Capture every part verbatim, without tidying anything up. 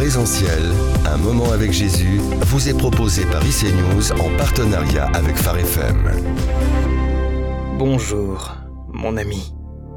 Présentiel, un moment avec Jésus, vous est proposé par I C News en partenariat avec Phare F M. Bonjour, mon ami.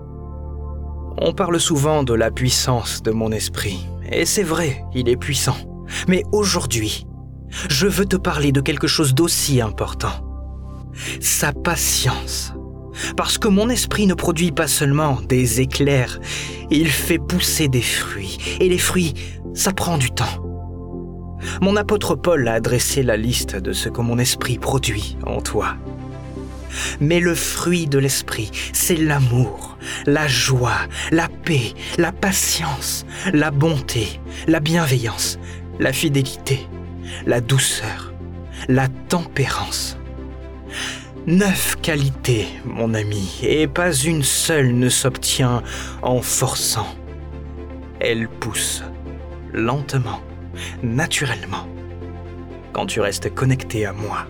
On parle souvent de la puissance de mon esprit, et c'est vrai, il est puissant. Mais aujourd'hui, je veux te parler de quelque chose d'aussi important. Sa patience. Parce que mon esprit ne produit pas seulement des éclairs, il fait pousser des fruits. Et les fruits, ça prend du temps. Mon apôtre Paul a dressé la liste de ce que mon esprit produit en toi. Mais le fruit de l'esprit, c'est l'amour, la joie, la paix, la patience, la bonté, la bienveillance, la fidélité, la douceur, la tempérance. Neuf qualités, mon ami, et pas une seule ne s'obtient en forçant. Elle pousse lentement, naturellement, quand tu restes connecté à moi.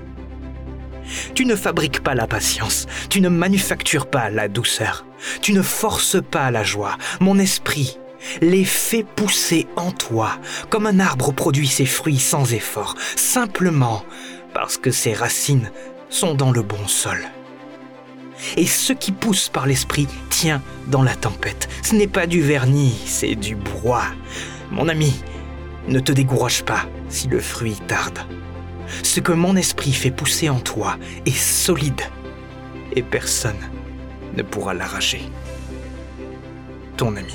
Tu ne fabriques pas la patience, tu ne manufactures pas la douceur, tu ne forces pas la joie. Mon esprit les fait pousser en toi, comme un arbre produit ses fruits sans effort, simplement parce que ses racines sont dans le bon sol. Et ce qui pousse par l'esprit tient dans la tempête. Ce n'est pas du vernis, c'est du bois. Mon ami, ne te décourage pas si le fruit tarde. Ce que mon esprit fait pousser en toi est solide et personne ne pourra l'arracher. Ton ami.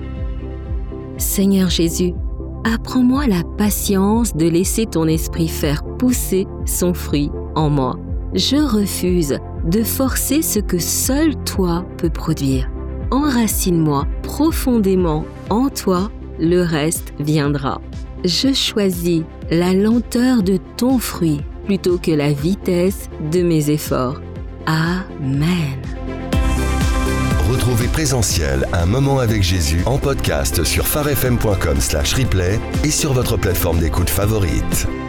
Seigneur Jésus, apprends-moi la patience de laisser ton esprit faire pousser son fruit en moi. Je refuse de forcer ce que seul toi peux produire. Enracine-moi profondément en toi, le reste viendra. Je choisis la lenteur de ton fruit plutôt que la vitesse de mes efforts. Amen. Retrouvez Présentiel, un moment avec Jésus en podcast sur pharefm point com slash replay et sur votre plateforme d'écoute favorite.